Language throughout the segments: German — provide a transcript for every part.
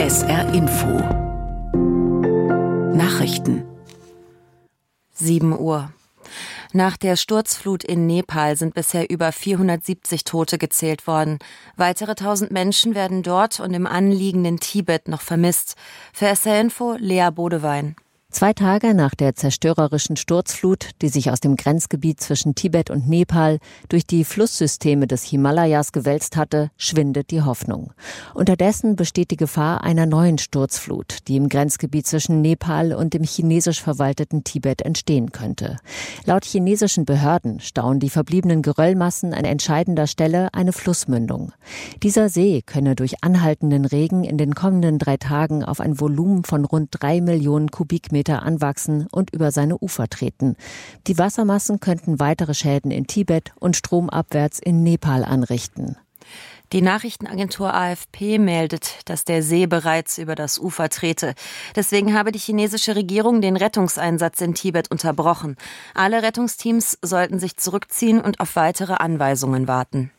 SR Info Nachrichten 7 Uhr. Nach der Sturzflut in Nepal sind bisher über 470 Tote gezählt worden. Weitere 1000 Menschen werden dort und im anliegenden Tibet noch vermisst. Für SR Info Lea Bodewein. 2 Tage nach der zerstörerischen Sturzflut, die sich aus dem Grenzgebiet zwischen Tibet und Nepal durch die Flusssysteme des Himalayas gewälzt hatte, schwindet die Hoffnung. Unterdessen besteht die Gefahr einer neuen Sturzflut, die im Grenzgebiet zwischen Nepal und dem chinesisch verwalteten Tibet entstehen könnte. Laut chinesischen Behörden stauen die verbliebenen Geröllmassen an entscheidender Stelle eine Flussmündung. Dieser See könne durch anhaltenden Regen in den kommenden 3 Tagen auf ein Volumen von rund 3 Millionen Kubikmeter anwachsen und über seine Ufer treten. Die Wassermassen könnten weitere Schäden in Tibet und stromabwärts in Nepal anrichten. Die Nachrichtenagentur AFP meldet, dass der See bereits über das Ufer trete. Deswegen habe die chinesische Regierung den Rettungseinsatz in Tibet unterbrochen. Alle Rettungsteams sollten sich zurückziehen und auf weitere Anweisungen warten.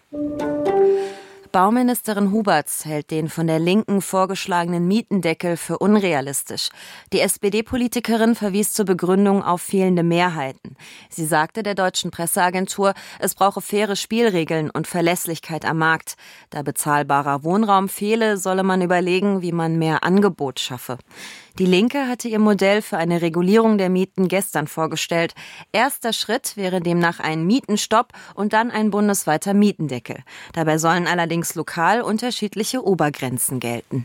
Bauministerin Huberts hält den von der Linken vorgeschlagenen Mietendeckel für unrealistisch. Die SPD-Politikerin verwies zur Begründung auf fehlende Mehrheiten. Sie sagte der deutschen Presseagentur, es brauche faire Spielregeln und Verlässlichkeit am Markt. Da bezahlbarer Wohnraum fehle, solle man überlegen, wie man mehr Angebot schaffe. Die Linke hatte ihr Modell für eine Regulierung der Mieten gestern vorgestellt. Erster Schritt wäre demnach ein Mietenstopp und dann ein bundesweiter Mietendeckel. Dabei sollen allerdings lokal unterschiedliche Obergrenzen gelten.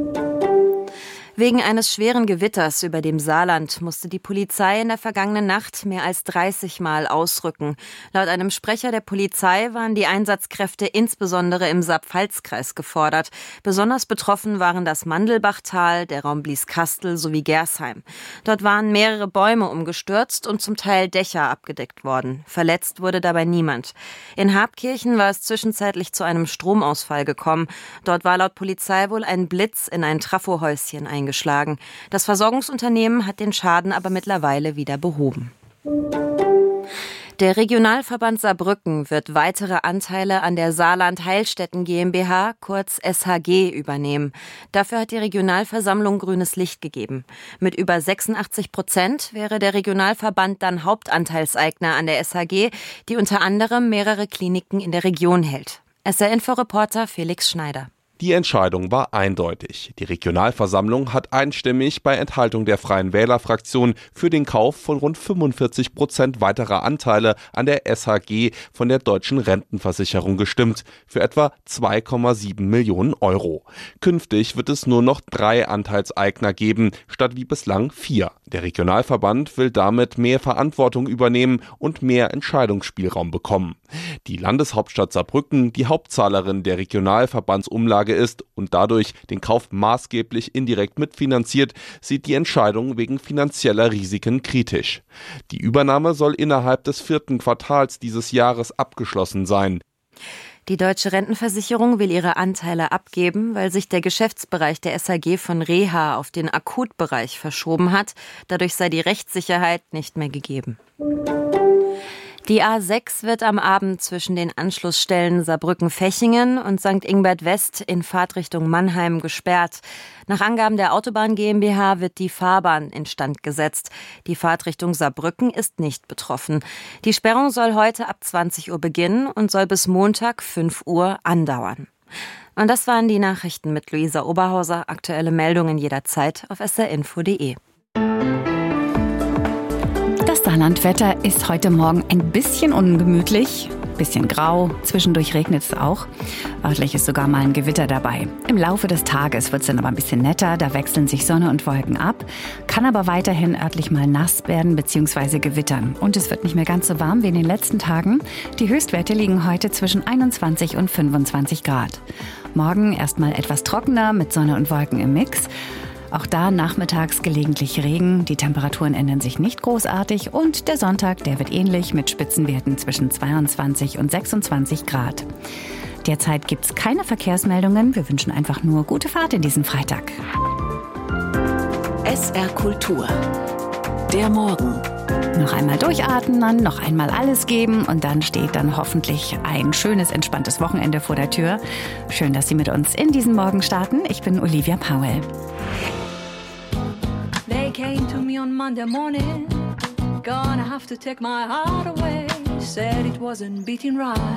Wegen eines schweren Gewitters über dem Saarland musste die Polizei in der vergangenen Nacht mehr als 30 Mal ausrücken. Laut einem Sprecher der Polizei waren die Einsatzkräfte insbesondere im Saar-Pfalz-Kreis gefordert. Besonders betroffen waren das Mandelbachtal, der Raum Blieskastel sowie Gersheim. Dort waren mehrere Bäume umgestürzt und zum Teil Dächer abgedeckt worden. Verletzt wurde dabei niemand. In Habkirchen war es zwischenzeitlich zu einem Stromausfall gekommen. Dort war laut Polizei wohl ein Blitz in ein Trafohäuschen eingeschlagen. Das Versorgungsunternehmen hat den Schaden aber mittlerweile wieder behoben. Der Regionalverband Saarbrücken wird weitere Anteile an der Saarland Heilstätten GmbH, kurz SHG, übernehmen. Dafür hat die Regionalversammlung grünes Licht gegeben. Mit über 86% wäre der Regionalverband dann Hauptanteilseigner an der SHG, die unter anderem mehrere Kliniken in der Region hält. SR-Info-Reporter Felix Schneider. Die Entscheidung war eindeutig. Die Regionalversammlung hat einstimmig bei Enthaltung der Freien Wähler-Fraktion für den Kauf von rund 45% weiterer Anteile an der SHG von der Deutschen Rentenversicherung gestimmt, für etwa 2,7 Millionen Euro. Künftig wird es nur noch 3 Anteilseigner geben, statt wie bislang 4. Der Regionalverband will damit mehr Verantwortung übernehmen und mehr Entscheidungsspielraum bekommen. Die Landeshauptstadt Saarbrücken, die Hauptzahlerin der Regionalverbandsumlage ist und dadurch den Kauf maßgeblich indirekt mitfinanziert, sieht die Entscheidung wegen finanzieller Risiken kritisch. Die Übernahme soll innerhalb des 4. Quartals dieses Jahres abgeschlossen sein. Die Deutsche Rentenversicherung will ihre Anteile abgeben, weil sich der Geschäftsbereich der SHG von Reha auf den Akutbereich verschoben hat. Dadurch sei die Rechtssicherheit nicht mehr gegeben. Die A6 wird am Abend zwischen den Anschlussstellen Saarbrücken-Fechingen und St. Ingbert West in Fahrtrichtung Mannheim gesperrt. Nach Angaben der Autobahn GmbH wird die Fahrbahn instand gesetzt. Die Fahrtrichtung Saarbrücken ist nicht betroffen. Die Sperrung soll heute ab 20 Uhr beginnen und soll bis Montag 5 Uhr andauern. Und das waren die Nachrichten mit Luisa Oberhauser. Aktuelle Meldungen jederzeit auf srinfo.de. Das Saarlandwetter ist heute Morgen ein bisschen ungemütlich, bisschen grau, zwischendurch regnet es auch. Örtlich ist sogar mal ein Gewitter dabei. Im Laufe des Tages wird es dann aber ein bisschen netter, da wechseln sich Sonne und Wolken ab, kann aber weiterhin örtlich mal nass werden bzw. gewittern. Und es wird nicht mehr ganz so warm wie in den letzten Tagen. Die Höchstwerte liegen heute zwischen 21 und 25 Grad. Morgen erstmal etwas trockener mit Sonne und Wolken im Mix. Auch da nachmittags gelegentlich Regen, die Temperaturen ändern sich nicht großartig und der Sonntag, der wird ähnlich mit Spitzenwerten zwischen 22 und 26 Grad. Derzeit gibt es keine Verkehrsmeldungen, wir wünschen einfach nur gute Fahrt in diesen Freitag. SR Kultur. Der Morgen. Noch einmal durchatmen, noch einmal alles geben und dann steht dann hoffentlich ein schönes, entspanntes Wochenende vor der Tür. Schön, dass Sie mit uns in diesen Morgen starten. Ich bin Olivia Powell. They came to me on Monday morning, gonna have to take my heart away, said it wasn't beating right.